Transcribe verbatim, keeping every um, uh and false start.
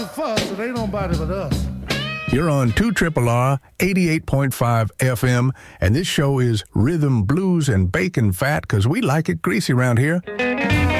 Fuss, it ain't nobody but us. You're on two Triple R, eighty-eight point five F M, and this show is Rhythm, Blues, and Bacon Fat, because we like it greasy around here.